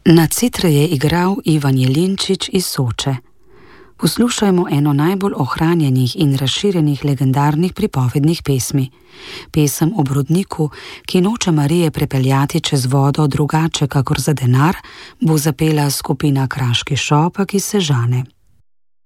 Na citre je igral Ivan Jelinčič iz Soče. Poslušajmo eno najbolj ohranjenih in razširjenih legendarnih pripovednih pesmi. Pesem o brodniku, ki noče Marije prepeljati čez vodo drugače kakor za denar, bo zapela skupina Kraški šopek iz Sežane.